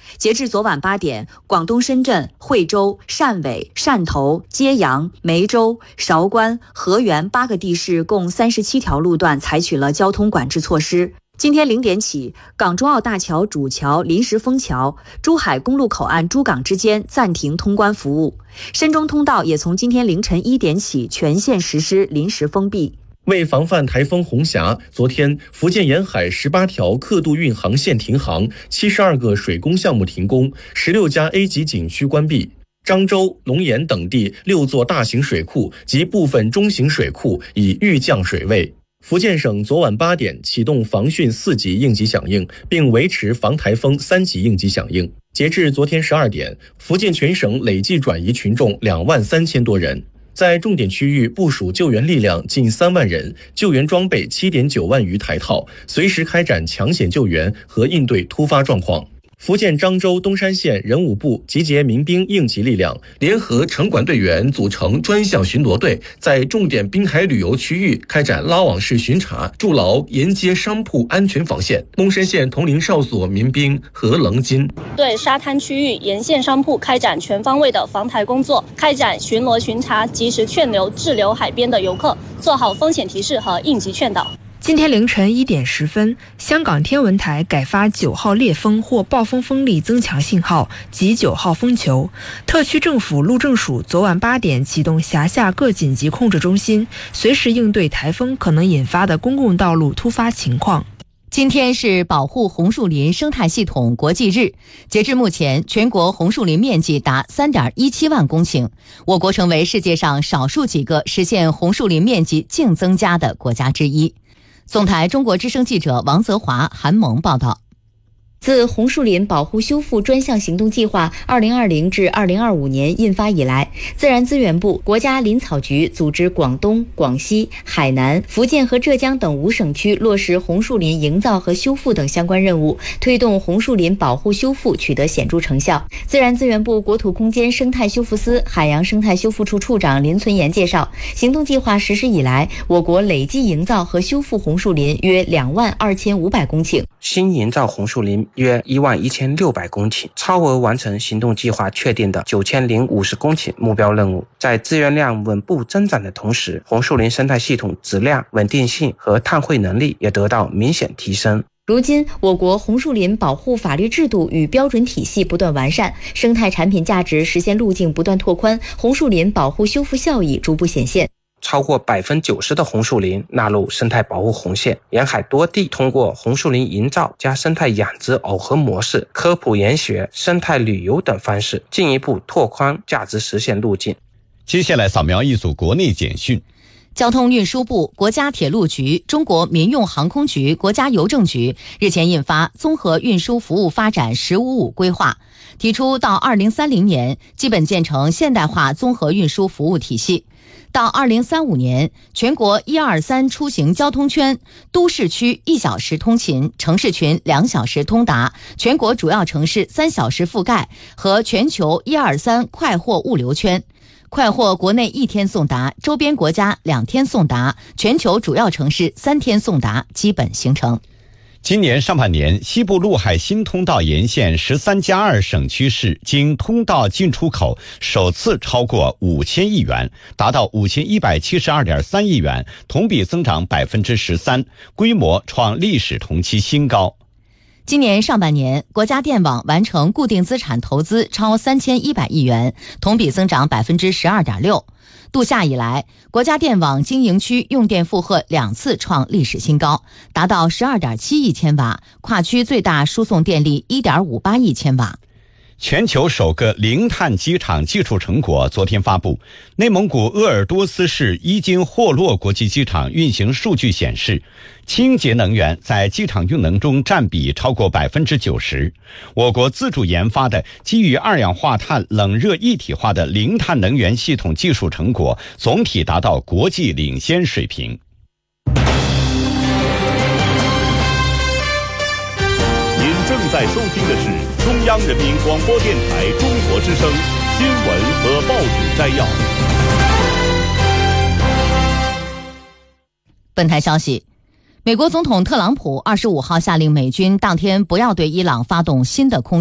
截至昨晚8点，广东深圳、惠州、汕尾、汕头、揭阳、梅州、韶关、河源8个地市共37条路段采取了交通管制措施。今天0点起，港珠澳大桥主桥临时封桥，珠海公路口岸珠港之间暂停通关服务。深中通道也从今天凌晨1点起全线实施临时封闭。 为防范台风红霞，昨天福建沿海18条客渡运航线停航，72个水工项目停工，16家 A 级景区关闭。漳州、龙岩等地6座大型水库及部分中型水库已预降水位。福建省昨晚8点启动防汛4级应急响应，并维持防台风3级应急响应。截至昨天12点，福建全省累计转移群众23000多人。在重点区域部署救援力量近3万人，救援装备7.9万余台套，随时开展抢险救援和应对突发状况。福建漳州东山县人武部集结民兵应急力量，联合城管队员组成专项巡逻队，在重点滨海旅游区域开展拉网式巡查，筑牢沿街商铺安全防线。东山县铜陵哨所民兵何棱金对沙滩区域沿线商铺开展全方位的防台工作，开展巡逻巡查，及时劝留滞留海边的游客，做好风险提示和应急劝导。 今天凌晨1点10分，香港天文台改发9号烈风或暴风风力增强信号及9号风球。特区政府路政署昨晚8点启动辖下各紧急控制中心，随时应对台风可能引发的公共道路突发情况。 今天是保护红树林生态系统国际日，截至目前，全国红树林面积达 3.17 万公顷，我国成为世界上少数几个实现红树林面积净增加的国家之一。总台中国之声记者王泽华、韩萌报道。 自红树林保护修复专项行动计划2020至2025年印发以来，自然资源部、国家林草局组织广东、广西、海南、福建和浙江等5省区落实红树林营造和修复等相关任务，推动红树林保护修复取得显著成效。自然资源部国土空间生态修复司海洋生态修复处处长林存言介绍，行动计划实施以来，我国累计营造和修复红树林约22500公顷， 新营造红树林约11600公顷，超额完成行动计划确定的9050公顷目标任务。在资源量稳步增长的同时，红树林生态系统质量、稳定性和碳汇能力也得到明显提升。 如今，我国红树林保护法律制度与标准体系不断完善，生态产品价值实现路径不断拓宽，红树林保护修复效益逐步显现。 超过90%的红树林纳入生态保护红线，沿海多地通过红树林营造加生态养殖耦合模式、科普研学、生态旅游等方式，进一步拓宽价值实现路径。 接下来扫描一组国内简讯。 交通运输部、国家铁路局、中国民用航空局、国家邮政局日前印发综合运输服务发展“15-5”规划，提出到2030年基本建成现代化综合运输服务体系。到2035年，全国123出行交通圈，都市区1小时通勤，城市群2小时通达，全国主要城市3小时覆盖和全球123快货物流圈。快货国内1天送达，周边国家2天送达，全球主要城市3天送达，基本形成。 今年上半年，西部陆海新通道沿线13+2省区市经通道进出口首次超过5000亿元，达到5172.3亿元，同比增长13%，规模创历史同期新高。 今年上半年，国家电网完成固定资产投资超3100亿元，同比增长12.6%。度夏以来，国家电网经营区用电负荷2次创历史新高，达到12.7亿千瓦，跨区最大输送电力1.58亿千瓦。 全球首个零碳机场技术成果昨天发布，内蒙古鄂尔多斯市伊金霍洛国际机场运行数据显示，清洁能源在机场用能中占比超过90%。我国自主研发的基于二氧化碳冷热一体化的零碳能源系统技术成果总体达到国际领先水平。 您正在收听的是中央人民广播电台中国之声新闻和报纸摘要。 本台消息，美国总统特朗普25号下令美军当天不要对伊朗发动新的空